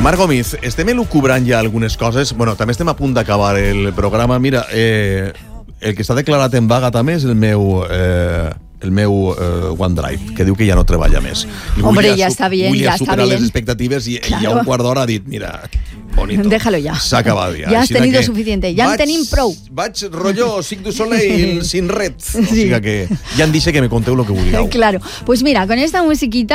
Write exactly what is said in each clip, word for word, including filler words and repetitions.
Marc Gómez, estem elucubrant ja algunes coses. Bueno, també estem a punt d'acabar el programa. Mira, eh, el que està declarat en vaga també és el meu... Eh, el meu eh, OneDrive, que diu que ja no treballa més. Hombre, ja està bien, ja està bien. Volia superar les expectatives i claro. Ja un quart d'hora ha dit, mira, bonito. Déjalo ya. S'ha acabat ja. Ja has tenido suficiente, ja en tenim prou. Vaig rotllo Cirque du Soleil sin red. Sí. O sigui que ja em dice que me conteu lo que vulgueu. Claro. Pues mira, con esta musiquita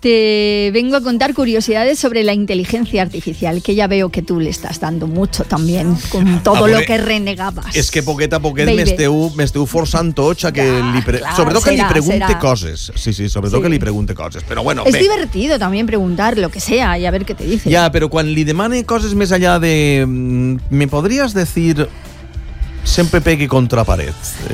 te vengo a contar curiosidades sobre la inteligencia artificial, que ya veo que tú le estás dando mucho también, con todo veure, lo que renegabas. És que poquet a poquet m'esteu, m'esteu forçant tots a que ja, li... Pre... Clar, sobretot que serà, li pregunte serà. coses. Sí, sí, sobretot sí. que li pregunte coses. Però bueno, es bé. divertido también preguntar lo que sea y a ver qué te dice. Ja, però quan li demane coses més allà de... ¿Me podrías decir... Siempre pegue contra pared.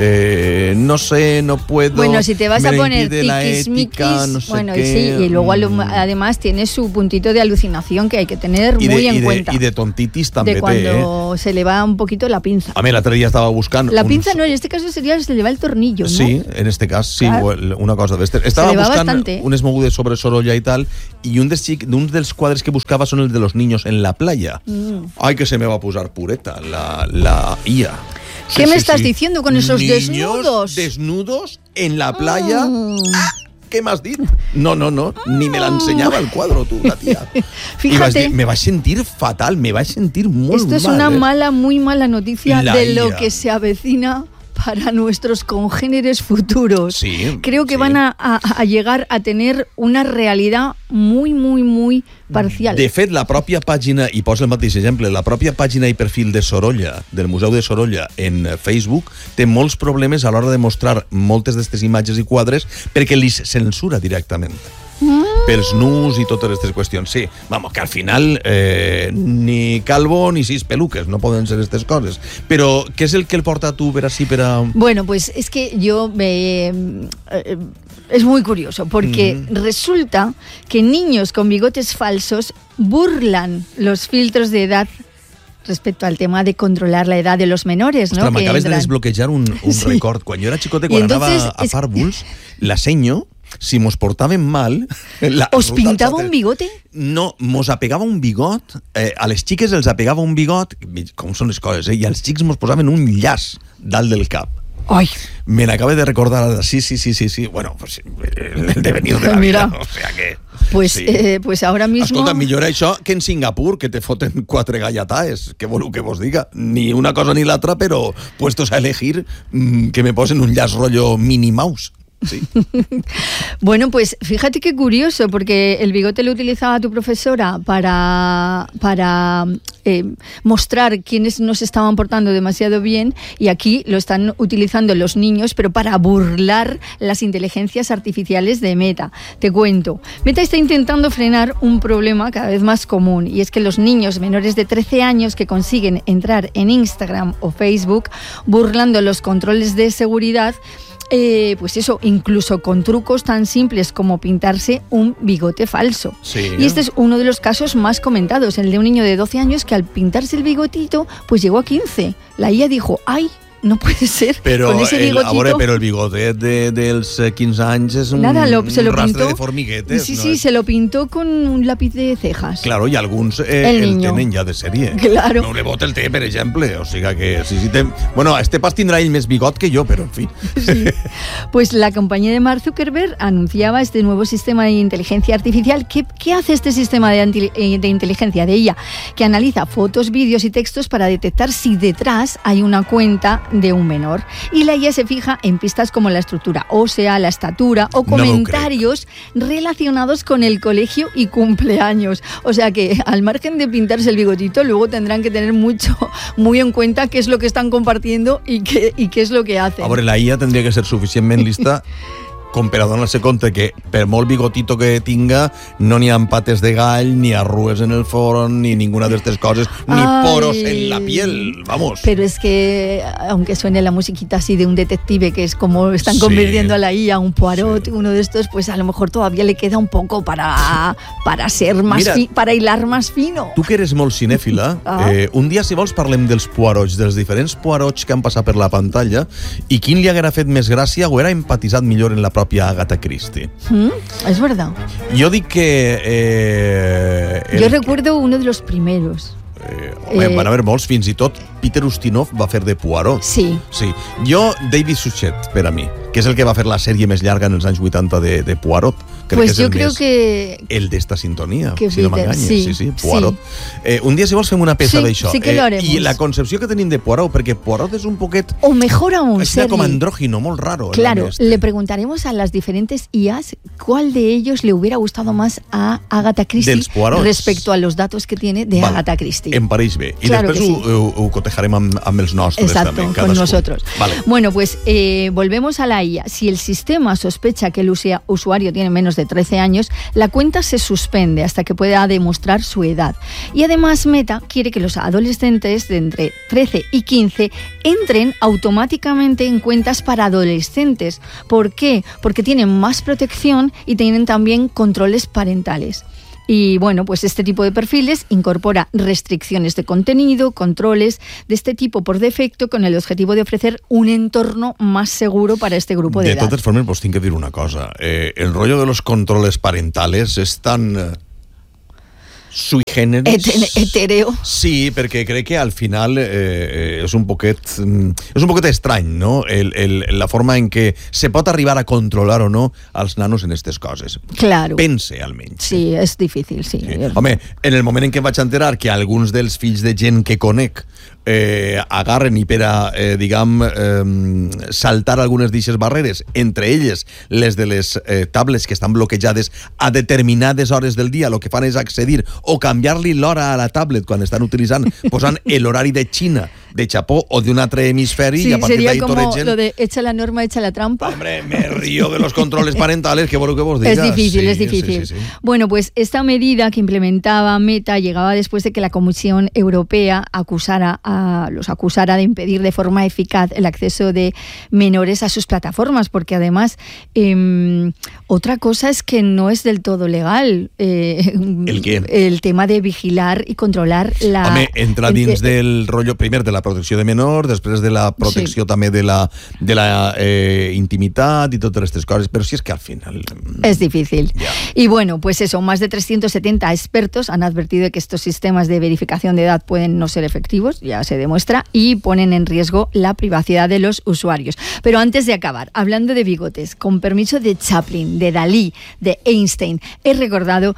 Eh, no sé, no puedo. Bueno, si te vas a poner tiquismiquis, no sé bueno, qué. Sí, y luego además tiene su puntito de alucinación que hay que tener y muy de, en y de, cuenta. Y de tontitis también. De cuando eh? se le va un poquito la pinza. A mí la otra día estaba buscando. La pinza uns... no, en este caso sería se le va el tornillo, ¿no? Sí, en este caso, sí, claro. Una cosa de este. Estaba buscando bastante. unes mogudes sobre Sorolla y tal, y un dels, un dels quadres que buscaba son el de los niños en la playa. Mm. Ay, que se me va a posar pureta la, la I A. Sí, ¿Qué sí, me estás sí. diciendo con esos Niños desnudos? desnudos en la playa. Mm. ¡Ah! ¿Qué me has dicho? No, no, no, ni me la enseñaba el cuadro tú, la tía. Fíjate. Dir, me va a sentir fatal, me va a sentir muy mal. Esto es una eh? mala, muy mala noticia la de I A. Lo que se avecina para nuestros congéneres futuros. Sí, Creo que sí. van a, a, a llegar a tener una realidad muy, muy, muy parcial. De fet, la pròpia pàgina, i posa el mateix exemple, la pròpia pàgina i perfil de Sorolla, del Museu de Sorolla, en Facebook, té molts problemes a l'hora de mostrar moltes d'aquestes imatges i quadres perquè li censura directament. Mm. Pels nus i totes aquestes qüestions. Sí, vamos, que al final eh, ni calvo ni sis peluques, no poden ser aquestes coses. Però què és el que el porta a tu per així per a... Bueno, pues es que yo me... Eh, es muy curioso, porque mm. resulta que niños con bigotes falsos burlan los filtros de edad respecto al tema de controlar la edad de los menores, ¿no? Ostres, m'acabes de desbloquejar un, un sí. record. Quan jo era xicote, quan entonces, anava a Pàrvuls, es... la senyo, si mos portaven mal... La, ¿Os pintava un bigote? No, mos apegava un bigot, eh, a les xiques els apegava un bigot, com són les coses, eh? I als xics mos posaven un llaç dalt del cap. Ay. Me n'acaba de recordar, sí, sí, sí, sí, sí. Bueno, pues el devenir de la Mira. vida, o sea que... Pues, sí. eh, pues ahora mismo... Escolta, millor això que en Singapur, que te foten quatre gallataes, que voleu que vos diga. Ni una cosa ni l'altra, però puestos a elegir, mmm, que me posen un llaç rollo Minnie Mouse. Sí. Bueno, pues fíjate qué curioso, porque el bigote lo utilizaba tu profesora para, para eh, mostrar quiénes no se estaban portando demasiado bien, y aquí lo están utilizando los niños, pero para burlar las inteligencias artificiales de Meta. Te cuento, Meta está intentando frenar un problema cada vez más común, y es que los niños menores de trece años que consiguen entrar en Instagram o Facebook burlando los controles de seguridad, Eh, pues eso, incluso con trucos tan simples como pintarse un bigote falso. Sí. Y este es uno de los casos más comentados, el de un niño de doce años que al pintarse el bigotito, pues llegó a quince. La I A dijo, ¡ay! No puede ser, pero con ese bigotito... El, veure, però el bigotet de, dels quinze anys és un, Nada, lo, se lo un rastre pintó, de formiguetes. Sí, no sí, es... se lo pintó con un lápiz de cejas. Claro, i alguns eh, el, el tenen ja de sèrie. Claro. No nebot el té, per exemple. O sigui que... Sí, sí, te... Bueno, este pas tindrà ell més bigot que jo, però en fi. Sí. Pues la compañía de Mark Zuckerberg anunciaba este nuevo sistema de inteligencia artificial. ¿Qué, qué hace este sistema de, anti, de inteligencia de ella? Que analiza fotos, vídeos y textos para detectar si detrás hay una cuenta de un menor. Y la I A se fija en pistas como la estructura ósea, la estatura o comentarios no relacionados con el colegio y cumpleaños. O sea que, al margen de pintarse el bigotito, luego tendrán que tener mucho, muy en cuenta qué es lo que están compartiendo y qué, y qué es lo que hacen. A veure, la I A tendria que ser suficientment lista com per a donar-se compte que per molt bigotito que tinga no n'hi ha pates de gall, ni arrues en el forn, ni ninguna de estas cosas, ni Ay. poros en la piel, vamos. Pero es que, aunque suene la musiquita así de un detective, que es como están convirtiendo sí. a la I A, un Poirot, sí. uno de estos, pues a lo mejor todavía le queda un poco para, para ser más Mira, fi, para hilar más fino. Tu que eres molt cinèfila, ah. eh, un dia, si vols, parlem dels Poirots, dels diferents Poirots que han passat per la pantalla, i quin li haguera fet més gràcia o era empatitzat millor en la pròpia pròpia Agatha Christie. ¿Mm? Es verdad. Jo dic que... Eh, el, Yo recuerdo uno de los primeros. Eh, home, eh, van haver molts, fins i tot Peter Ustinov va fer de Poirot. Sí. Sí. Jo, David Suchet, per a mi, que és el que va fer la sèrie més llarga en els anys vuitanta de, de Poirot. Crec pues que és yo el creo més, que... el d'esta sintonia, que si no Peter, m'enganyes. sí, Sí, sí, Poirot. sí. Eh, un dia, si vols, fem una peça Sí, d'això. sí que lo haremos. Eh, I la concepció que tenim de Poirot, perquè Poirot és un poquet... O mejor aún, Está Sergi. como andrógino, muy raro. Claro, este. le preguntaremos a las diferentes I As cuál de ellos le hubiera gustado más a Agatha Christie Dels Poirots. respecto a los datos que tiene de Val, Agatha Christie. Em pareix bé. I Claro després que ho, sí. ho, ho cotejarem amb, amb els nostres. Exacto, también, con nosotros. Vale. Bueno, pues eh, volvemos a la I A. Si el sistema sospecha que el usia- usuario tiene menos de trece años, la cuenta se suspende hasta que pueda demostrar su edad. Y además Meta quiere que los adolescentes de entre trece y quince entren automáticamente en cuentas para adolescentes. ¿Por qué? Porque tienen más protección y tienen también controles parentales. Y bueno, pues este tipo de perfiles incorpora restricciones de contenido, controles de este tipo por defecto, con el objetivo de ofrecer un entorno más seguro para este grupo de, De edad. totes formes, vos tinc que dir una cosa. Eh, el rollo de los controles parentales és tan... Eh, sui generis. Et- Etereo. Sí, perquè crec que al final eh, és un poquet és un poquet estrany, no? El, el, la forma en què se pot arribar a controlar o no als nanos en aquestes coses. Claro. Pense, almenys. Sí, és difícil, sí. Sí. Home, en el moment en què em vaig enterar que alguns dels fills de gent que conec eh, agarren i per a, eh, diguem, eh, saltar algunes d'eixes barreres, entre elles les de les eh, tablets que estan bloquejades a determinades hores del dia, el que fan és accedir o canviar-li l'hora a la tablet quan estan utilitzant, posant l'horari de Xina, de Japó o d'un altre hemisferi, Sí, i a partir sería d'ahí como tot gent... lo de echa la norma, echa la trampa. Hombre, me río de los controles parentales, que bueno que vos digas. Es difícil, Sí, es difícil. sí, sí, sí. Bueno, pues esta medida que implementaba Meta llegaba después de que la Comisión Europea acusara a, los acusara de impedir de forma eficaz el acceso de menores a sus plataformas, porque además eh, otra cosa es que no es del todo legal eh, ¿El qué? el tema de vigilar y controlar la... Home, entra el- dins del rotllo, primer de la protecció de menor, després de la protecció Sí. també de la, de la eh, intimitat i totes aquestes coses, però si és que al final... Es difícil. Ya. Y bueno, pues eso, más de trescientos setenta expertos han advertido de que estos sistemas de verificación de edad pueden no ser efectivos, ya se demuestra, y ponen en riesgo la privacidad de los usuarios. Pero antes de acabar, hablando de bigotes, con permiso de Chaplin, de Dalí, de Einstein, he recordado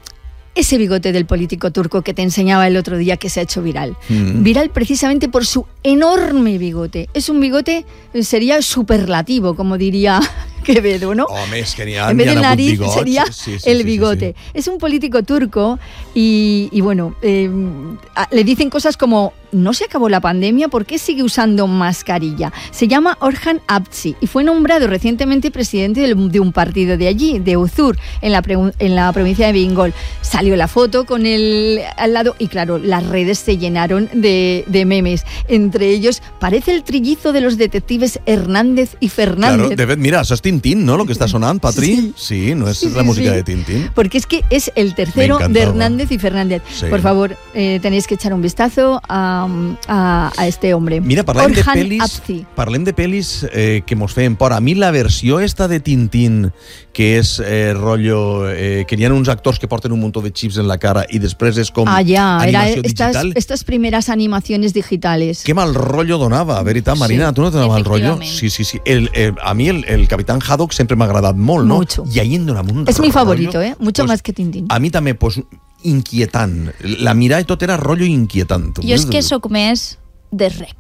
ese bigote del político turco que te enseñaba el otro día, que se ha hecho viral. Mm. Viral precisamente por su enorme bigote. Es un bigote, sería superlativo, como diría Quevedo, ¿no? Home, és que n'hi ha, En vez n'hi ha del hagut nariz bigots. sería Sí, sí, el sí, bigote. sí, sí. Es un político turco y, y bueno, eh, a- le dicen cosas como: no se acabó la pandemia, ¿por qué sigue usando mascarilla? Se llama Orhan Abzi y fue nombrado recientemente presidente del- de un partido de allí, de Uzur, en la, pre- en la provincia de Bengol. Salió la foto con él al lado y claro, las redes se llenaron de, de memes. Entre ellos, parece el trillizo de los detectives Hernández y Fernández. Claro, de fet, mira, això és Tintín, no?, lo que està sonant, Patri? Sí. Sí, no és Sí, la sí, música sí. de Tintín. Porque es que es el tercero Me de encantaba. Hernández y Fernández. Sí. Por favor, eh, tenéis que echar un vistazo a, a, a este hombre. Mira, parlem de Orhan pel·lis, Abzi. parlem de pel·lis eh, que mos feien por. A mi la versió esta de Tintín, que és eh, rotllo, eh, que hi ha uns actors que porten un muntó de chips en la cara i després és com Ah, ya, era animació estas, digital. estas primeras animaciones digitales. Qué mal rollo donava, veritat, Marina? Sí, Tu no te dona mal rollo? efectivament. Sí, sí, sí. El, el, a mi el, el Capitán Haddock sempre m'ha agradat molt, no? Mucho. I ahí en donava un Es mi rollo, favorito, ¿eh? Mucho pues, más que Tintín. A mi també, pues, inquietant. La mirada i tot era rollo inquietant. Jo és que sóc més de rec.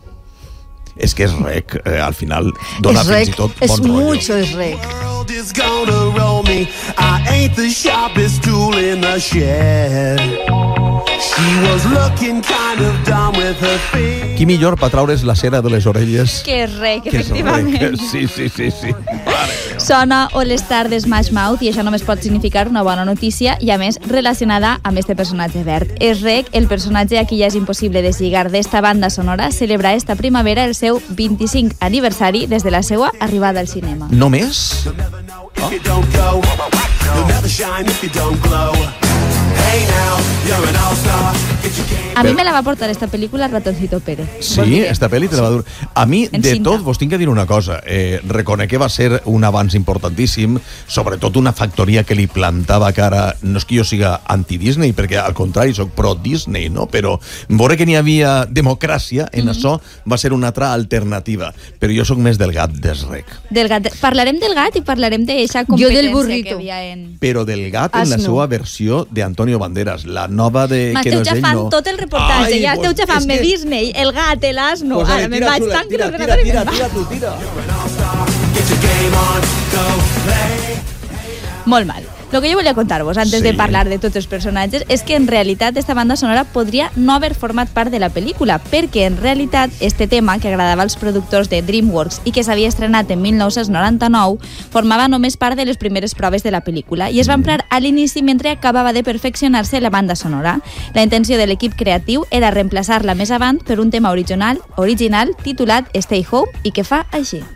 És que és rec, eh, al final dona Es fins rec, i tot es bon rollo. mucho es rec. world is gonna roll me. I ain't the sharpest tool in the shed. She was looking kind of dumb with her feet. Qui millor per traure's la cera de les orelles Que és rec, que és efectivament. rec? Sí, sí, sí, sí. Mare. Sona All Star de Smash Mouth i això només pot significar una bona notícia i a més relacionada amb este personatge verd. És rec, el personatge a qui ja és impossible deslligar d'esta banda sonora, celebra esta primavera el seu vint-i-cinc aniversari des de la seva arribada al cinema. Només? If you don't go, you'll never shine if you don't glow. Hey, Hey now, you're an all-star. Get your game. A mi me la va portar esta pel·lícula Ratoncito Pérez. Sí, esta pel·li te la va dur. A mi, En de cinta. tot, vos tinc que dir una cosa. Eh, reconec que va ser un avanç importantíssim, sobretot una factoria que li plantava cara... No és que jo siga anti-Disney, perquè al contrari, soc pro-Disney, no? Però veure que n'hi havia democràcia en Mm-hmm. això va ser una altra alternativa. Però jo sóc més del gat d'Esrec. Del gat. Parlarem del gat i parlarem d'eixa Jo del competència burrito. que hi havia en... Però del gat en la Asno. seva versió d'Antonio Banderas. La nova de... que M'esteu no és ell, xafant no. tot el reportatge, Ai, ja pues, esteu xafant-me és que- Disney, el gat, l'asno, Pues, ara ai, me'n tira vaig tu, tan que tira, l'ordenador tira, i me'n tira, vaig. tira tu, tira. You're an all-star. Get your game on. Go play. Molt mal. El que jo volia contar-vos, antes Sí. de parlar de tots els personatges, és que en realitat esta banda sonora podria no haver format part de la pel·lícula, perquè en realitat este tema, que agradava als productors de DreamWorks i que s'havia estrenat en mil nou-cents noranta-nou, formava només part de les primeres proves de la pel·lícula i es va emprar a l'inici mentre acabava de perfeccionar-se la banda sonora. La intenció de l'equip creatiu era reemplaçar-la més avant per un tema original, original titulat Stay Home i que fa així.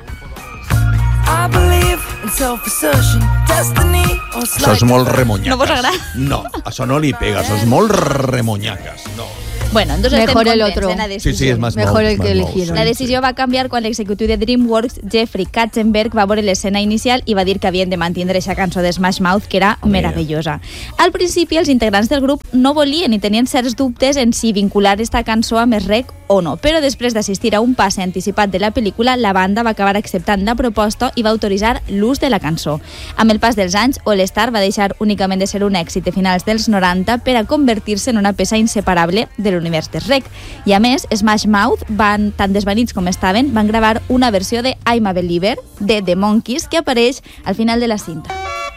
I believe in self-assertion, destiny, or Això és molt remonyaques. No vos agrada? No, això no li pega, això és molt remonyaques. No. Bueno, entonces Mejor estem el contents otro. de la Sí, decisió. sí, és més Mejor nou, el que més nou, eligieron. sí, La decisió va canviar quan l'executiu de DreamWorks, Jeffrey Katzenberg, va veure l'escena inicial i va dir que havien de mantenir aquesta cançó de Smash Mouth, que era meravellosa. Al principi, els integrants del grup no volien i tenien certs dubtes en si vincular esta cançó amb Shrek o no, però després d'assistir a un passe anticipat de la pel·lícula, la banda va acabar acceptant la proposta i va autoritzar l'ús de la cançó. Amb el pas dels anys, All Star va deixar únicament de ser un èxit de finals dels noranta per a convertir-se en una peça inseparable de l'univers de Shrek. I a més, Smash Mouth, van, tan desvanits com estaven, van gravar una versió de I'm a Believer, de The Monkees, que apareix al final de la cinta.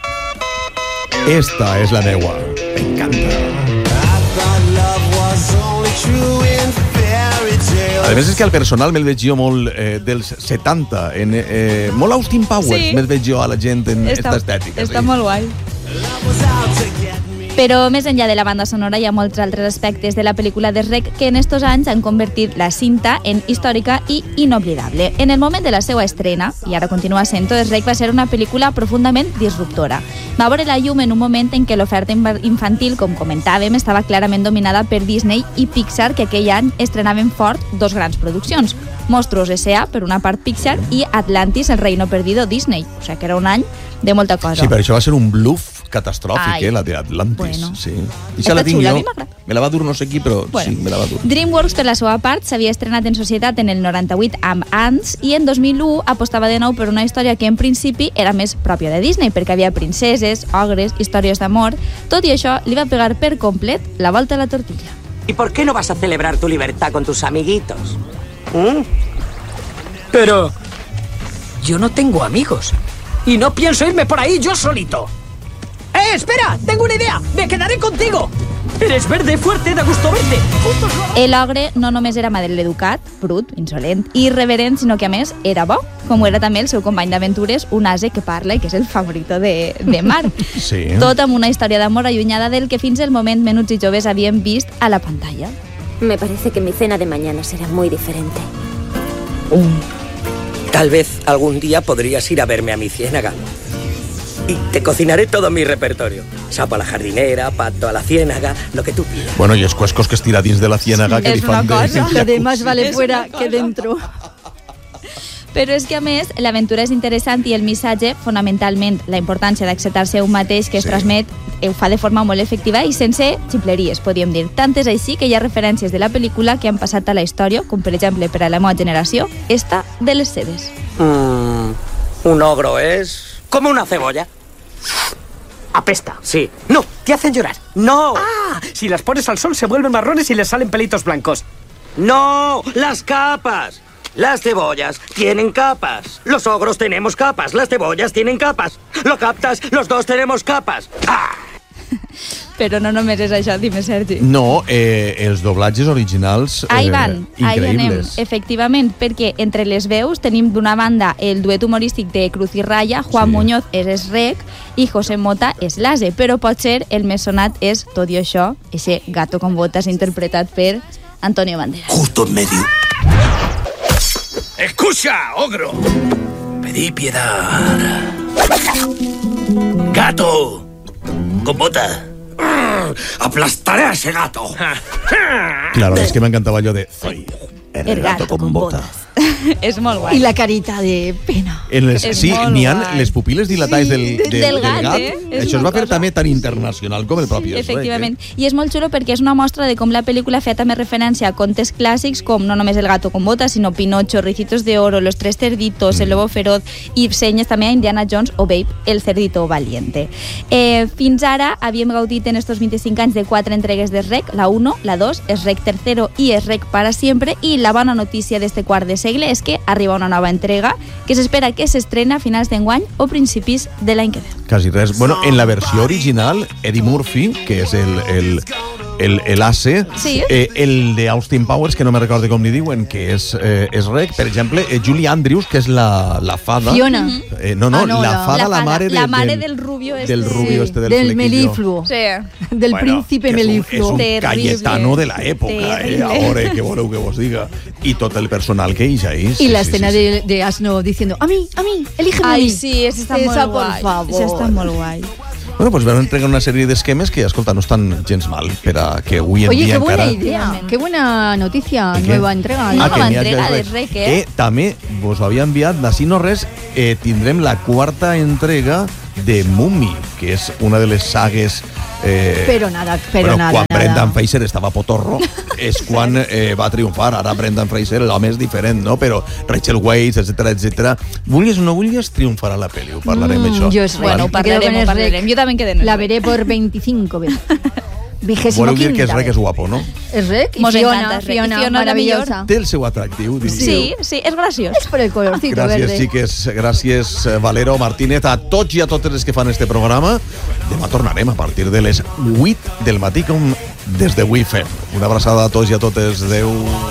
Esta és la meua. M'encanta. I thought love was only true in fairy tales. A més, és que al personal me'l veig jo molt eh, dels setanta, en, eh, molt Austin Powers, Sí. me'l veig jo a la gent en esta estètica. Està sí. molt guai. Love was out to get me. Però més enllà de la banda sonora hi ha molts altres aspectes de la pel·lícula de Shrek que en estos anys han convertit la cinta en històrica i inoblidable. En el moment de la seva estrena, i ara continua sent-ho, Shrek va ser una pel·lícula profundament disruptora. Va veure la llum en un moment en què l'oferta infantil, com comentàvem, estava clarament dominada per Disney i Pixar, que aquell any estrenaven fort dos grans produccions. Monstruos S A, per una part Pixar, i Atlantis, el reino perdido, Disney. O sigui que era un any de molta cosa. Sí, però això va ser un bluff catastròfic, Ai. eh, la de Atlantis. Bueno. Sí. I Està la tinc xula, a jo. mi m'agrada. Me la va dur no sé qui, però Bueno. sí, me la va dur. DreamWorks, per la seva part, s'havia estrenat en societat en el noranta-vuit amb Ants i en dos mil u apostava de nou per una història que en principi era més pròpia de Disney, perquè havia princeses, ogres, històries d'amor. Tot i això, li va pegar per complet la volta a la tortilla. ¿Y por qué no vas a celebrar tu libertad con tus amiguitos? ¿Mm? Pero yo no tengo amigos y no pienso irme por ahí yo solito. ¡Eh, espera! ¡Tengo una idea! ¡Me quedaré contigo! Eres verde, fuerte, da gusto verte. Juntos lo... El ogre no només era maleducat, brut, insolent i irreverent, sinó que a més era bo, com ho era també el seu company d'aventures, un ase que parla i que és el favorito de, de Mar. Sí. Tot amb una història d'amor allunyada del que fins al moment menuts i joves havien vist a la pantalla. Me parece que mi cena de mañana será muy diferente. Tal vez algún día podrías ir a verme a mi ciénaga. Y te cocinaré todo mi repertorio. Sapo a la jardinera, pato a la ciénaga, lo que tú pidas. Bueno, i els cuescos que es tira dins de la ciénaga que És li fan una de... cosa. Lo demás vale Es fuera una que dentro. Però és que, a més, l'aventura és interessant i el missatge, fonamentalment, la importància d'acceptar-se un mateix que es Sí. transmet, ho fa de forma molt efectiva i sense ximpleries, podríem dir. Tant és així que hi ha referències de la pel·lícula que han passat a la història, com per exemple per a la meva generació, esta de les sedes. Mm, un ogro es como una cebolla. Apesta. Sí. No, te hacen llorar. No. Ah, si las pones al sol se vuelven marrones y les salen pelitos blancos. No, las capas. Las cebollas tienen capas. Los ogros tenemos capas. Las cebollas tienen capas. ¿Lo captas? Los dos tenemos capas. ¡Ah! Però no només és això, dime, Sergi. No, eh, els doblatges originals eh, Ahí van, ahí anem, increïbles. efectivament, perquè entre les veus tenim d'una banda el duet humorístic de Cruz i Raya, Juan Sí. Muñoz és Shrek i José Mota és l'Ase, però potser el més sonat és, tot i això, ese gato con botas interpretat per Antonio Banderas. Justo en medio. ¡Escucha, ogro! Pedí piedad. ¡Gato! Con bota. Aplastaré a ese gato. Claro, es que me encantaba yo de... Soy el, El gato, gato con con botas. És molt guai. Y la carita de pena. En les, És sí, molt n'hi ha guai. les pupil·les dilatades Sí, del, del, del del gat, gat. eh? És Això es una va fer cosa- també tan internacional com el propi Shrek. Efectivament. I és molt xulo perquè és una mostra de com la pel·lícula feia també referència a contes clàssics com no només El gato con botas, sinó Pinocho, Ricitos de Oro, Los tres cerditos, El lobo feroz, i senyes també a Indiana Jones o Babe, El cerdito valiente. Eh, fins ara havíem gaudit en estos vint-i-cinc anys de quatre entregues de Shrek, la uno, la dos, Shrek tercero i Shrek para siempre, i la bona notícia d'este quart de segle és que arriba una nova entrega que s'espera que s'estrena a finals d'enguany o principis de l'any que ve. Quasi res. Bueno, en la versió original, Eddie Murphy, que és el, el, el, el ace, Sí. eh, el de Austin Powers, que no me recordo com li diuen, que és, eh, és Rec, per exemple, eh, Julie Andrews, que és la, la fada. Fiona. Eh, no, no, Ah, no, la la- fada, la, la mare, fada, de- la mare del, del rubio este. del rubio este del, del flequillo. melifluo. Sí. Del Bueno, príncipe que és un- melifluo. És un Terrible. Cayetano de la època, eh? Terrible. Ahora, que voleu que vos diga. I tot el personal que hi ha ahí. Y la escena De, de Asno diciendo, a mí, a mí, elígeme a Ai, mí. sí, esa està Esa, molt por guai. favor. Esa està molt guai. Bueno, pues van entregar una sèrie d'esquemes que, escolta, no estan gens mal per a que avui en Oye, dia qué buena encara... idea, qué buena noticia, ¿De qué? nueva entrega. Una Ah, que nova n'hi ha entrega ja de res. Rec, eh? Eh, també vos ho havia enviat, d'ací no res, eh, tindrem la quarta entrega de Mummy, que és una de les sagues... Eh, Pero nada, pero bueno, nada, quan nada. Brendan Fraser estava potorro és quan eh, va triomfar. Ara Brendan Fraser, l'home és diferent, no? Però Rachel Weisz, etcètera, etcètera. Vulguis o no vulguis, triomfarà la pel·li. Ho parlarem, Mm, això. yo es Bueno, Rec. ho Me quedo parlarem, con ho el parlarem. Rec. Jo també em quedé en el La Rec. veré por veinticinco veces. Vigésimo Voleu dir que és quinta Rec és vez. guapo, no? Es Rec y Mos Fiona, encanta Rec. Fiona, I Fiona la maravillosa. Té el seu atractiu, diríeu. Sí, sí, és graciós. Es por el colorcito Gràcies, verde. xiques. Gràcies, eh, Valero, Martínez, a tots i a totes les que fan este programa. Demà tornarem a partir de les vuit del matí, com des de avui fem. Una abraçada a tots i a totes. Adéu.